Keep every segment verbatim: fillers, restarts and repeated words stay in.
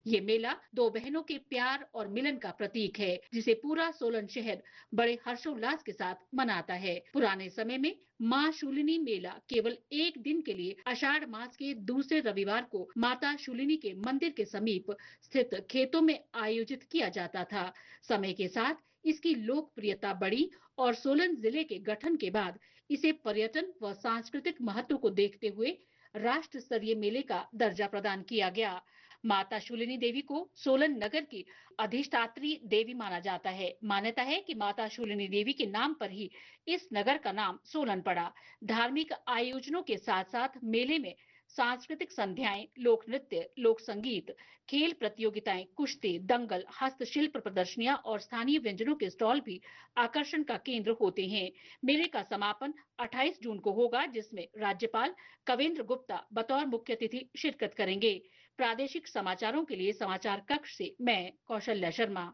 ये मेला दो बहनों के प्यार और मिलन का प्रतीक है, जिसे पूरा सोलन शहर बड़े हर्षोल्लास के साथ मनाता है। पुराने समय में माँ शूलिनी मेला केवल एक दिन के लिए आषाढ़ मास के दूसरे रविवार को माता शूलिनी के मंदिर के समीप स्थित खेतों में आयोजित किया जाता था। समय के साथ इसकी लोकप्रियता बढ़ी और सोलन जिले के गठन के बाद इसे पर्यटन व सांस्कृतिक महत्व को देखते हुए राष्ट्र स्तरीय मेले का दर्जा प्रदान किया गया। माता शूलिनी देवी को सोलन नगर की अधिष्ठात्री देवी माना जाता है। मान्यता है कि माता शूलिनी देवी के नाम पर ही इस नगर का नाम सोलन पड़ा। धार्मिक आयोजनों के साथ साथ मेले में सांस्कृतिक संध्याएं, लोक नृत्य, लोक संगीत, खेल प्रतियोगिताएं, कुश्ती, दंगल, हस्तशिल्प प्रदर्शनियां और स्थानीय व्यंजनों के स्टॉल भी आकर्षण का केंद्र होते हैं। मेले का समापन अट्ठाईस जून को होगा, जिसमें राज्यपाल कवेंद्र गुप्ता बतौर मुख्य अतिथि शिरकत करेंगे। प्रादेशिक समाचारों के लिए समाचार कक्ष से मैं कौशल्या शर्मा।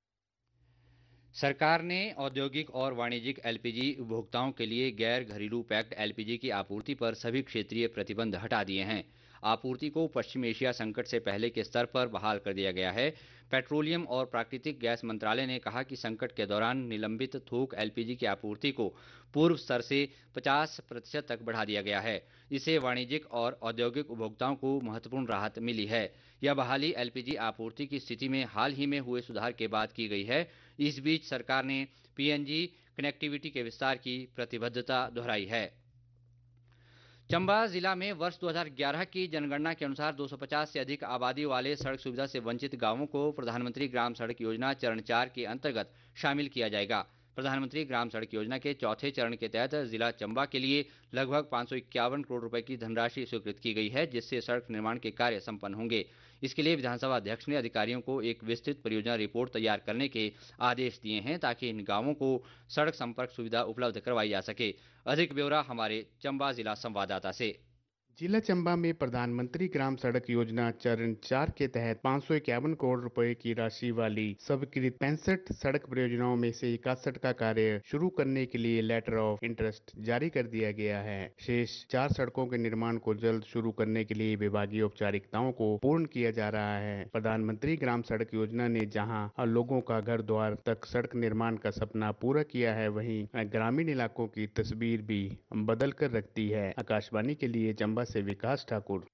सरकार ने औद्योगिक और वाणिज्यिक एलपीजी उपभोक्ताओं के लिए गैर घरेलू पैक्ड एलपीजी की आपूर्ति पर सभी क्षेत्रीय प्रतिबंध हटा दिए हैं। आपूर्ति को पश्चिम एशिया संकट से पहले के स्तर पर बहाल कर दिया गया है। पेट्रोलियम और प्राकृतिक गैस मंत्रालय ने कहा कि संकट के दौरान निलंबित थोक एलपीजी की आपूर्ति को पूर्व स्तर से पचास प्रतिशत तक बढ़ा दिया गया है। इससे वाणिज्यिक और औद्योगिक उपभोक्ताओं को महत्वपूर्ण राहत मिली है। यह बहाली एलपीजी आपूर्ति की स्थिति में हाल ही में हुए सुधार के बाद की गई है। इस बीच सरकार ने पीएनजी कनेक्टिविटी के विस्तार की प्रतिबद्धता दोहराई है। चंबा जिला में वर्ष दो हज़ार ग्यारह की जनगणना के अनुसार दो सौ पचास से अधिक आबादी वाले सड़क सुविधा से वंचित गांवों को प्रधानमंत्री ग्राम सड़क योजना चरण चार के अंतर्गत शामिल किया जाएगा। प्रधानमंत्री ग्राम सड़क योजना के चौथे चरण के तहत जिला चंबा के लिए लगभग पाँच सौ इक्यावन करोड़ रुपए की धनराशि स्वीकृत की गई है, जिससे सड़क निर्माण के कार्य संपन्न होंगे। इसके लिए विधानसभा अध्यक्ष ने अधिकारियों को एक विस्तृत परियोजना रिपोर्ट तैयार करने के आदेश दिए हैं, ताकि इन गांवों को सड़क संपर्क सुविधा उपलब्ध करवाई जा सके। अधिक ब्यौरा हमारे चंबा जिला संवाददाता से। जिला चंबा में प्रधानमंत्री ग्राम सड़क योजना चरण चार के तहत पाँच सौ इक्यावन करोड़ रुपए की राशि वाली स्वीकृत पैंसठ सड़क परियोजनाओं में से इकसठ का कार्य शुरू करने के लिए लेटर ऑफ इंटरेस्ट जारी कर दिया गया है। शेष चार सड़कों के निर्माण को जल्द शुरू करने के लिए विभागीय औपचारिकताओं को पूर्ण किया जा रहा है। प्रधानमंत्री ग्राम सड़क योजना ने जहां लोगों का घर द्वार तक सड़क निर्माण का सपना पूरा किया है, वहीं ग्रामीण इलाकों की तस्वीर भी बदल कर रखती है। आकाशवाणी के लिए चंबा से विकास ठाकुर।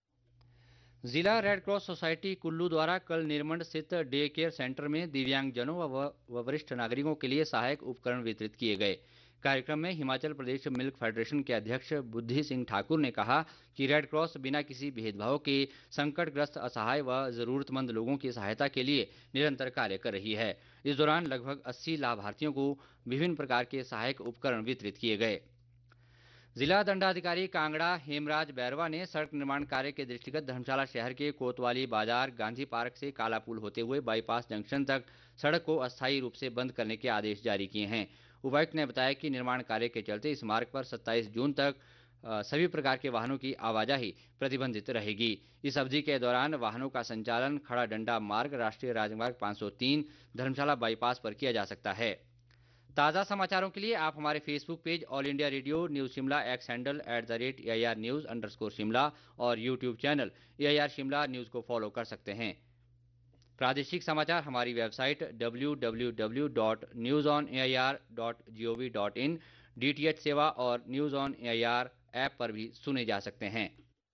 जिला रेड क्रॉस सोसाइटी कुल्लू द्वारा कल निर्मंड स्थित डे केयर सेंटर में दिव्यांगजनों व वरिष्ठ नागरिकों के लिए सहायक उपकरण वितरित किए गए। कार्यक्रम में हिमाचल प्रदेश मिल्क फेडरेशन के अध्यक्ष बुद्धि सिंह ठाकुर ने कहा कि रेड क्रॉस बिना किसी भेदभाव के संकटग्रस्त, असहाय व जरूरतमंद लोगों की सहायता के लिए निरंतर कार्य कर रही है। इस दौरान लगभग अस्सी लाभार्थियों को विभिन्न प्रकार के सहायक उपकरण वितरित किए गए। जिला दंडाधिकारी कांगड़ा हेमराज बैरवा ने सड़क निर्माण कार्य के दृष्टिगत धर्मशाला शहर के कोतवाली बाजार, गांधी पार्क से काला पुल होते हुए बाईपास जंक्शन तक सड़क को अस्थायी रूप से बंद करने के आदेश जारी किए हैं। उपायुक्त ने बताया कि निर्माण कार्य के चलते इस मार्ग पर सत्ताईस जून तक सभी प्रकार के वाहनों की आवाजाही प्रतिबंधित रहेगी। इस अवधि के दौरान वाहनों का संचालन खड़ा डंडा मार्ग, राष्ट्रीय राजमार्ग पाँच सौ तीन, धर्मशाला बाईपास पर किया जा सकता है। ताज़ा समाचारों के लिए आप हमारे Facebook page all India radio news Shimla, x handle at the rate A I R news underscore Shimla और YouTube channel A I R Shimla news को फॉलो कर सकते हैं। प्रादेशिक समाचार हमारी website W W W dot news on A I R dot G O V dot in, D T H सेवा और news on A I R app पर भी सुने जा सकते हैं।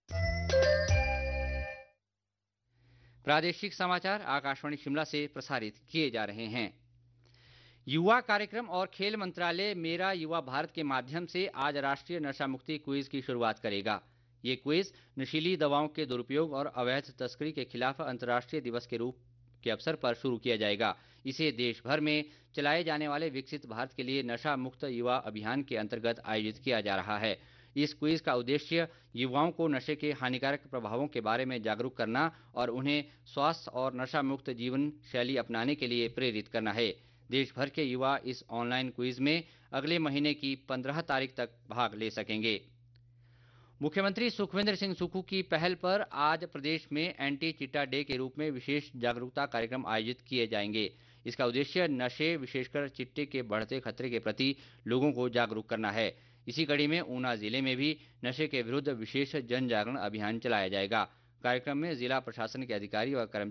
प्रादेशिक समाचार आकाशवाणी शिमला से प्रसारित किए जा रहे हैं। युवा कार्यक्रम और खेल मंत्रालय मेरा युवा भारत के माध्यम से आज राष्ट्रीय नशा मुक्ति क्विज की शुरुआत करेगा। ये क्विज नशीली दवाओं के दुरुपयोग और अवैध तस्करी के खिलाफ अंतर्राष्ट्रीय दिवस के रूप के अवसर पर शुरू किया जाएगा। इसे देश भर में चलाए जाने वाले विकसित भारत के लिए नशा मुक्त युवा अभियान के अंतर्गत आयोजित किया जा रहा है। इस क्विज का उद्देश्य युवाओं को नशे के हानिकारक प्रभावों के बारे में जागरूक करना और उन्हें स्वास्थ्य और नशा मुक्त जीवन शैली अपनाने के लिए प्रेरित करना है। देश भर के युवा इस ऑनलाइन क्विज में अगले महीने की पंद्रह तारीख तक भाग ले सकेंगे। मुख्यमंत्री सुखविंदर सिंह सुक्खू की पहल पर आज प्रदेश में एंटी चिट्टा डे के रूप में विशेष जागरूकता कार्यक्रम आयोजित किए जाएंगे। इसका उद्देश्य नशे, विशेषकर चिट्टे के बढ़ते खतरे के प्रति लोगों को जागरूक करना है। इसी कड़ी में ऊना जिले में भी नशे के विरुद्ध विशेष जन जागरण अभियान चलाया जाएगा। कार्यक्रम में जिला प्रशासन के अधिकारी व कर्मचारी